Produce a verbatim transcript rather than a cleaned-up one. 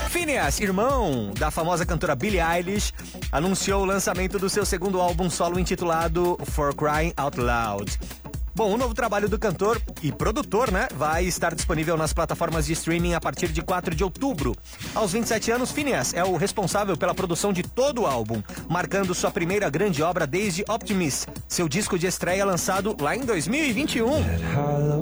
Phineas, irmão da famosa cantora Billie Eilish, anunciou o lançamento do seu segundo álbum solo intitulado For Crying Out Loud. Bom, o novo trabalho do cantor e produtor, né, vai estar disponível nas plataformas de streaming a partir de quatro de outubro. Aos vinte e sete anos, Phineas é o responsável pela produção de todo o álbum, marcando sua primeira grande obra desde Optimist, seu disco de estreia lançado lá em dois mil e vinte e um.